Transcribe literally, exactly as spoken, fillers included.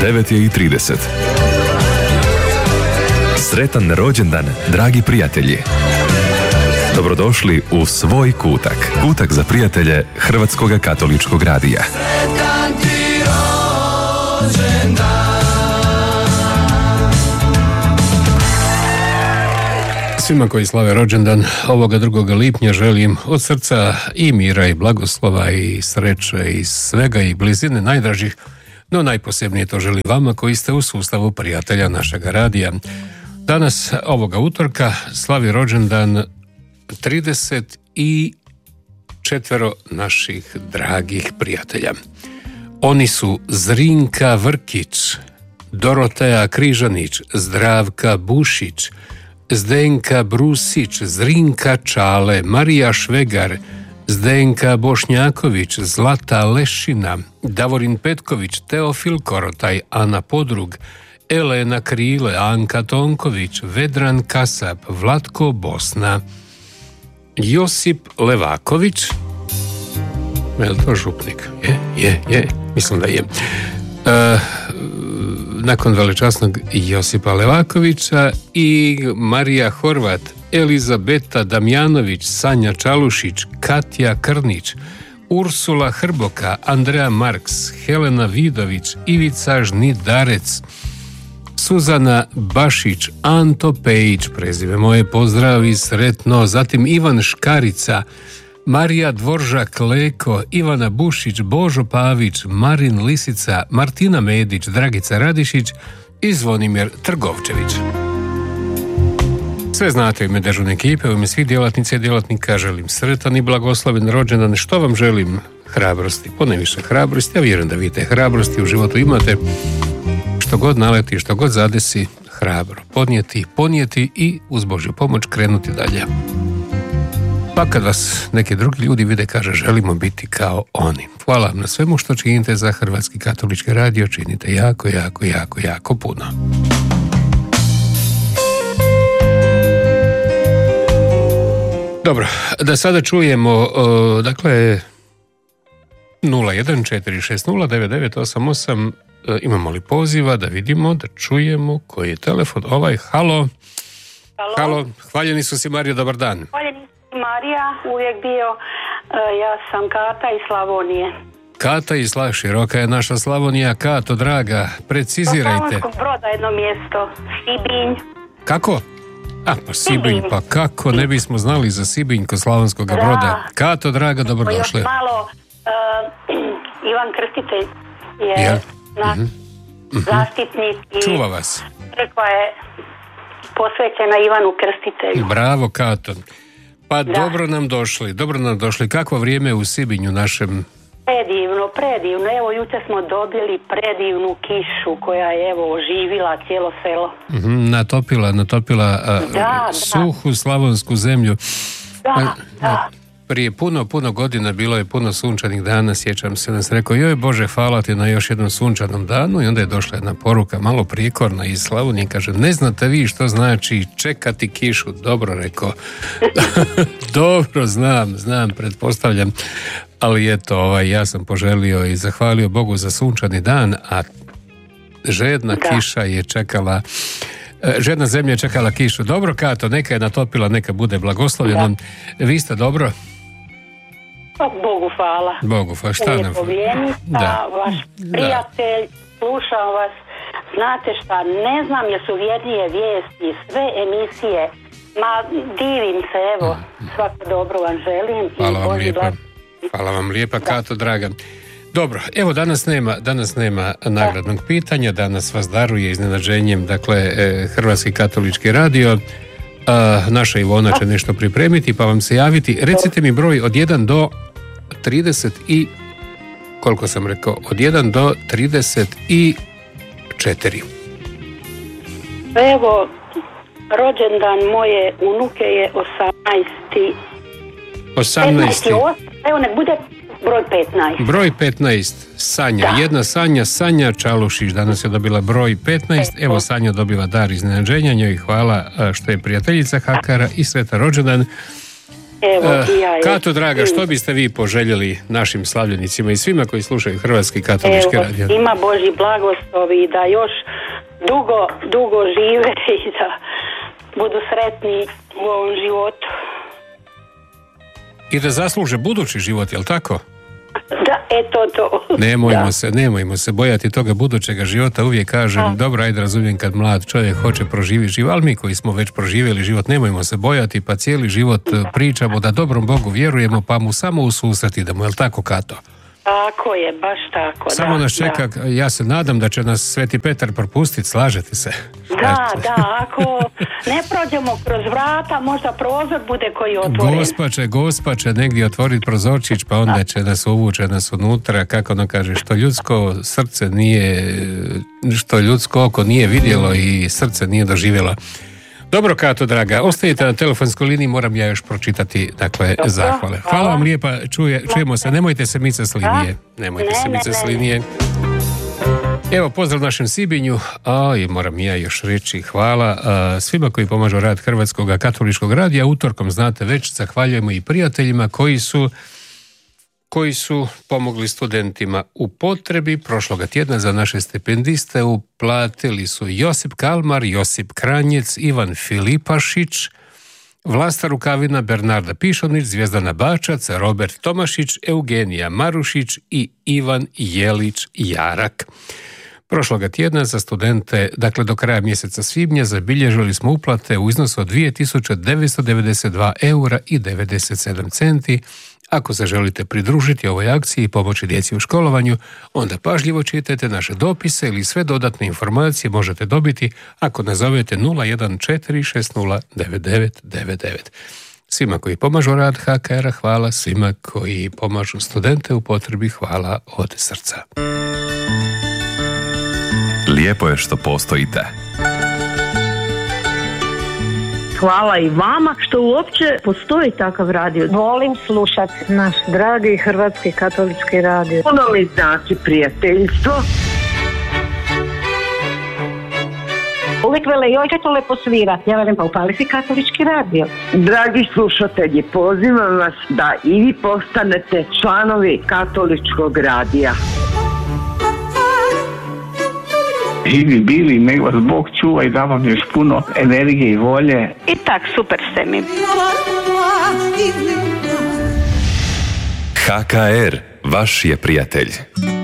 devet je i trideset. Sretan rođendan, dragi prijatelji! Dobrodošli u svoj kutak. Kutak za prijatelje Hrvatskog katoličkog radija. Sretan ti rođendan. Svima koji slave rođendan ovoga drugoga lipnja želim od srca i mira i blagoslova i sreće i svega i blizine najdražih, no najposebnije to želim vama koji ste u sustavu prijatelja našega radija. Danas, ovoga utorka, slavi rođendan trideset četvero naših dragih prijatelja. Oni su Zrinka Vrkić, Dorotea Križanić, Zdravka Bušić, Zdenka Brusić, Zrinka Čale, Marija Švegar, Zdenka Bošnjaković, Zlata Lešina, Davorin Petković, Teofil Korotaj, Ana Podrug, Elena Krile, Anka Tonković, Vedran Kasap, Vlatko Bosna, Josip Levaković, je li to župnik? Je, je, je, mislim da je. E, nakon velečasnog Josipa Levakovića i Marija Horvat, Elizabeta Damjanović, Sanja Čalušić, Katja Krnić, Ursula Hrboka, Andreja Marks, Helena Vidović, Ivica Žnidarec, Suzana Bašić, Anto Pejić, prezime moje, pozdrav i sretno, zatim Ivan Škarica, Marija Dvoržak Leko, Ivana Bušić, Božo Pavić, Marin Lisica, Martina Medić, Dragica Radišić i Zvonimir Trgovčević. Sve znate u ime dežurne ekipe, u ime svih djelatnica i djelatnika želim sretan i blagosloven rođendan. Što vam želim? Hrabrosti, poneviše hrabrosti. Ja vjerujem da vi te hrabrosti u životu imate. Što god naleti, što god zadesi, hrabro podnijeti, ponijeti i uz Božju pomoć krenuti dalje. Pa kad vas neki drugi ljudi vide, kaže želimo biti kao oni. Hvala vam na svemu što činite za Hrvatski katolički radio, činite jako, jako, jako, jako puno. Dobro, da sada čujemo, uh, dakle, nula jedan četiri šest nula devet devet osam osam, uh, imamo li poziva da vidimo, da čujemo koji je telefon, ovaj, halo. Halo. Halo, hvaljeni su si Marijo, dobar dan. Hvaljeni su Marija, uvijek bio, uh, ja sam Kata iz Slavonije. Kata iz Slavonije, široka je naša Slavonija. Kato, draga, precizirajte. Slavonskog Broda jedno mjesto, Sibinj. Kako? A, pa Sibinj, pa kako ne bismo znali za Sibinj kod Slavonskog Broda. Kato, draga, dobrodošli. Još malo, uh, Ivan Krstitelj je ja. naš mm-hmm. zaštitnik i čuva vas. Crkva je posvećena Ivanu Krstitelju. Bravo, Kato. Pa da. dobro nam došli, dobro nam došli. Kakvo vrijeme u Sibinju našem? Predivno, predivno. Evo, jučer smo dobili predivnu kišu koja je, evo, oživila cijelo selo. Mm-hmm, natopila, natopila a, da, suhu da. slavonsku zemlju. Da, a, da. Prije puno, puno godina bilo je puno sunčanih dana, sjećam se, nas rekao, joj Bože, hvala ti na još jednom sunčanom danu, i onda je došla jedna poruka, malo prijekorna iz Slavonije, kaže, ne znate vi što znači čekati kišu, dobro rekao. Dobro, znam, znam, pretpostavljam, ali eto, ovaj, ja sam poželio i zahvalio Bogu za sunčani dan, a žedna da. kiša je čekala, žedna zemlja je čekala kišu. Dobro, Kato, neka je natopila, neka bude blagoslovljena. Vi ste dobro? Bogu hvala. Bogu hvala, šta nam? Da. Vaš prijatelj, da. Slušam vas, znate šta, ne znam jesu vjernije vijesti, sve emisije, ma divim se, evo, svako dobro vam želim. Hvala i vam Boži lijepa. blаг... Hvala vam lijepa, Kato, draga. Dobro, evo danas nema, danas nema nagradnog pitanja, danas vas daruje iznenađenjem, dakle, Hrvatski katolički radio. A, naša Ivona će nešto pripremiti, pa vam se javiti. Recite mi broj od jedan do trideset i, koliko sam rekao, od jedan do trideset četiri. Evo, rođendan moje unuke je osamnaesti. osamnaesti. Evo, nek bude broj petnaest. Broj petnaest, Sanja. Da. Jedna Sanja, Sanja Čalušić, danas je dobila broj petnaest. Evo, Sanja dobiva dar iznenađenja, njoj hvala što je prijateljica Hakara i sretan rođendan. Evo, Uh, i ja je. Kato, draga, što biste vi poželjeli našim slavljenicima i svima koji slušaju Hrvatski katolički Evo, radio? ima Božji blagoslov i da još dugo, dugo žive i da budu sretni u ovom životu. I da zasluže budući život, jel tako? Da, eto to. Nemojmo Da. se, nemojmo se bojati toga budućega života. Uvijek kažem, A. dobro, ajde razumijem kad mlad čovjek hoće proživjeti život, ali mi koji smo već proživjeli život, nemojmo se bojati, pa cijeli život pričamo da dobrom Bogu vjerujemo, pa mu samo u susret idemo, jel tako, Kato? Tako je, baš tako. Samo da, nas čeka, Da, ja se nadam da će nas Sveti Petar propustiti, slažete se? da, da, ako ne prođemo kroz vrata, možda prozor bude koji otvoren. Gospa će, gospa će negdje otvoriti prozorčić, pa onda će nas uvuče nas unutra, kako ono kaže, što ljudsko srce nije, što ljudsko oko nije vidjelo i srce nije doživjelo. Dobro, Kato, draga, ostanite na telefonskoj liniji, moram ja još pročitati, dakle, Dobro, zahvale. Hvala hvala. vam lijepa, čuje, čujemo se, nemojte se mice s linije, nemojte Ne, se ne, mice s ne. linije. Evo, pozdrav našem Sibinju, a i moram ja još reći hvala a, svima koji pomažu rad Hrvatskog katoličkog radija. Utorkom, znate već, zahvaljujemo i prijateljima koji su koji su pomogli studentima u potrebi. Prošloga tjedna za naše stipendiste uplatili su Josip Kalmar, Josip Kranjec, Ivan Filipašić, Vlasta Rukavina, Bernarda Pišonić, Zvijezdana Bačac, Robert Tomašić, Eugenija Marušić i Ivan Jelić Jarak. Prošloga tjedna za studente, dakle do kraja mjeseca svibnja, zabilježili smo uplate u iznosu od dvije tisuće devetsto devedeset dva eura i devedeset sedam centi. Ako se želite pridružiti ovoj akciji i pomoći djeci u školovanju, onda pažljivo čitajte naše dopise ili sve dodatne informacije možete dobiti ako nazovete nula jedan četiri šest nula devet devet devet devet. Svima koji pomažu rad H K R-a hvala, svima koji pomažu studente u potrebi hvala od srca. Lijepo je što postojite. Hvala i vama što uopće postoji takav radio. Volim slušati naš dragi Hrvatski katolički radio. Puno mi znači prijateljstvo. Uvijek vele, joj kako lepo svira. Ja velim, pa upali si katolički radio. Dragi slušatelji, pozivam vas da i vi postanete članovi katoličkog radija. Živi bili, nek vas Bog čuva i da vam još puno energije i volje. I tak, super ste mi. H K R, vaš je prijatelj.